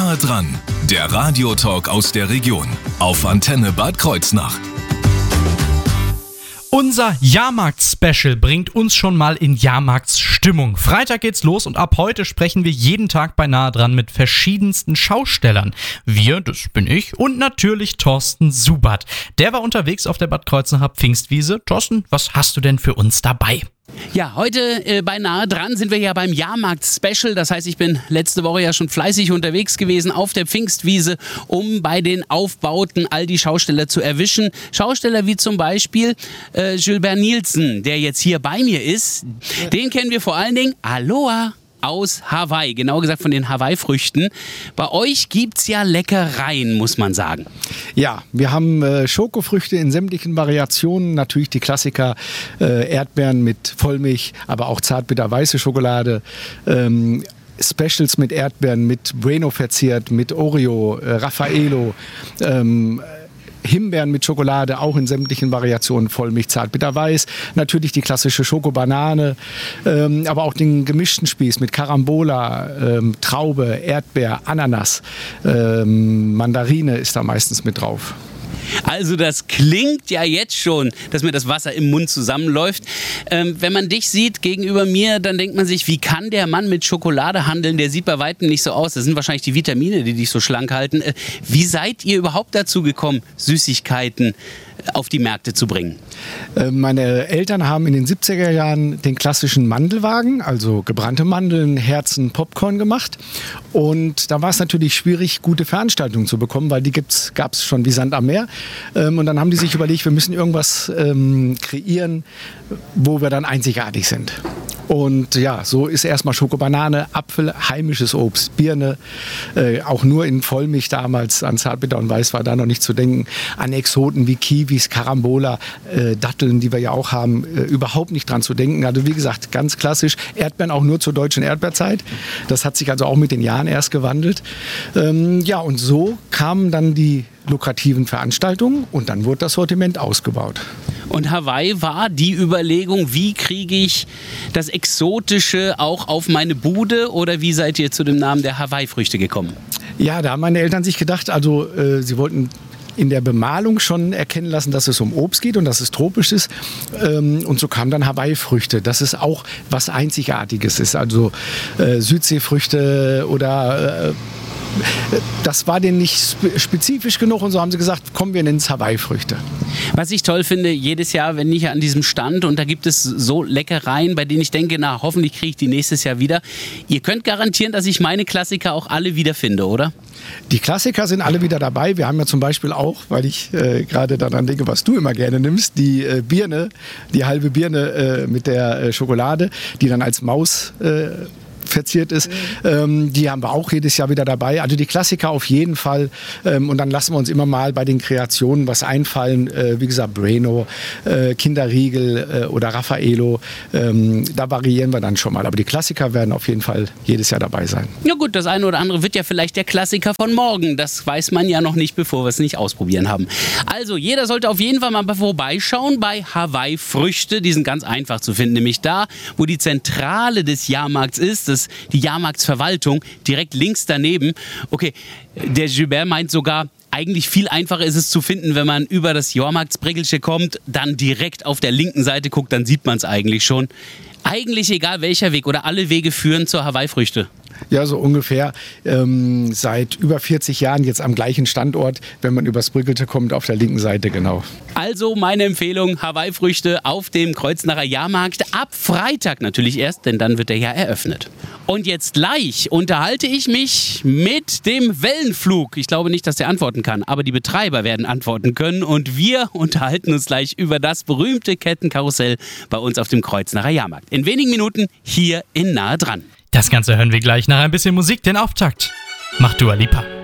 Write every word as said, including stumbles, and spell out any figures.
Nahe dran, der Radiotalk aus der Region auf Antenne Bad Kreuznach. Unser Jahrmarkt-Special bringt uns schon mal in Jahrmarktsstimmung. Freitag geht's los und ab heute sprechen wir jeden Tag bei Nahe dran mit verschiedensten Schaustellern. Wir, das bin ich und natürlich Thorsten Subert. Der war unterwegs auf der Bad Kreuznacher Pfingstwiese. Thorsten, was hast du denn für uns dabei? Ja, heute äh, bei Nahe dran sind wir ja beim Jahrmarkt-Special. Das heißt, ich bin letzte Woche ja schon fleißig unterwegs gewesen auf der Pfingstwiese, um bei den Aufbauten all die Schausteller zu erwischen. Schausteller wie zum Beispiel äh, Gilbert Nielsen, der jetzt hier bei mir ist. Den kennen wir vor allen Dingen, Aloha, aus Hawaii, genau gesagt von den Hawaii-Früchten. Bei euch gibt's ja Leckereien, muss man sagen. Ja, wir haben äh, Schokofrüchte in sämtlichen Variationen, natürlich die Klassiker, äh, Erdbeeren mit Vollmilch, aber auch zartbitter-weiße Schokolade, ähm, Specials mit Erdbeeren, mit Bueno verziert, mit Oreo, äh, Raffaello, ähm, Himbeeren mit Schokolade, auch in sämtlichen Variationen, Vollmilch, zartbitter-weiß. Natürlich die klassische Schokobanane, ähm, aber auch den gemischten Spieß mit Carambola, ähm, Traube, Erdbeer, Ananas, ähm, Mandarine ist da meistens mit drauf. Also das klingt ja jetzt schon, dass mir das Wasser im Mund zusammenläuft. Ähm, wenn man dich sieht gegenüber mir, dann denkt man sich, wie kann der Mann mit Schokolade handeln? Der sieht bei weitem nicht so aus. Das sind wahrscheinlich die Vitamine, die dich so schlank halten. Äh, wie seid ihr überhaupt dazu gekommen, Süßigkeiten auf die Märkte zu bringen? Meine Eltern haben in den siebziger Jahren den klassischen Mandelwagen, also gebrannte Mandeln, Herzen, Popcorn gemacht. Und da war es natürlich schwierig, gute Veranstaltungen zu bekommen, weil die gab es schon wie Sand am Meer. Und dann haben die sich überlegt, wir müssen irgendwas ähm, kreieren, wo wir dann einzigartig sind. Und ja, so ist erstmal Schokobanane, Apfel, heimisches Obst, Birne, äh, auch nur in Vollmilch damals, an Zartbitter und Weiß war da noch nicht zu denken, an Exoten wie Kiwis, Carambola, äh, Datteln, die wir ja auch haben, äh, überhaupt nicht dran zu denken. Also wie gesagt, ganz klassisch, Erdbeeren auch nur zur deutschen Erdbeerzeit. Das hat sich also auch mit den Jahren erst gewandelt. Ähm, ja, und so kamen dann die lukrativen Veranstaltungen und dann wurde das Sortiment ausgebaut. Und Hawaii war die Überlegung, wie kriege ich das Exotische auch auf meine Bude, oder wie seid ihr zu dem Namen der Hawaii-Früchte gekommen? Ja, da haben meine Eltern sich gedacht, also äh, sie wollten in der Bemalung schon erkennen lassen, dass es um Obst geht und dass es tropisch ist. Ähm, und so kamen dann Hawaii-Früchte. Das ist auch was Einzigartiges ist. Also äh, Südseefrüchte oder äh, das war denen nicht spezifisch genug und so haben sie gesagt, kommen wir nennen es Hawaii-Früchte. Was ich toll finde, jedes Jahr, wenn ich an diesem Stand, und da gibt es so Leckereien, bei denen ich denke, na, hoffentlich kriege ich die nächstes Jahr wieder. Ihr könnt garantieren, dass ich meine Klassiker auch alle wiederfinde, oder? Die Klassiker sind alle wieder dabei. Wir haben ja zum Beispiel auch, weil ich äh, gerade daran denke, was du immer gerne nimmst, die äh, Birne, die halbe Birne äh, mit der äh, Schokolade, die dann als Maus äh, verziert ist, ähm, die haben wir auch jedes Jahr wieder dabei. Also die Klassiker auf jeden Fall. Ähm, und dann lassen wir uns immer mal bei den Kreationen was einfallen. Äh, wie gesagt, Bueno, äh, Kinderriegel äh, oder Raffaello. Ähm, da variieren wir dann schon mal. Aber die Klassiker werden auf jeden Fall jedes Jahr dabei sein. Ja gut, das eine oder andere wird ja vielleicht der Klassiker von morgen. Das weiß man ja noch nicht, bevor wir es nicht ausprobieren haben. Also jeder sollte auf jeden Fall mal vorbeischauen bei Hawaii Früchte. Die sind ganz einfach zu finden, nämlich da, wo die Zentrale des Jahrmarkts ist. Das die Jahrmarktsverwaltung, direkt links daneben. Okay, der Gilbert meint sogar, eigentlich viel einfacher ist es zu finden, wenn man über das Jahrmarktsbrickelche kommt, dann direkt auf der linken Seite guckt, dann sieht man es eigentlich schon. Eigentlich egal welcher Weg oder alle Wege führen zur Hawaii-Früchte. Ja, so ungefähr ähm, seit über vierzig Jahren jetzt am gleichen Standort, wenn man übers Brückelte kommt, auf der linken Seite, genau. Also meine Empfehlung, Hawaii-Früchte auf dem Kreuznacher Jahrmarkt, ab Freitag natürlich erst, denn dann wird er ja eröffnet. Und jetzt gleich unterhalte ich mich mit dem Wellenflug. Ich glaube nicht, dass der antworten kann, aber die Betreiber werden antworten können und wir unterhalten uns gleich über das berühmte Kettenkarussell bei uns auf dem Kreuznacher Jahrmarkt. In wenigen Minuten hier in Nahe dran. Das Ganze hören wir gleich nach ein bisschen Musik, den Auftakt macht Dua Lipa.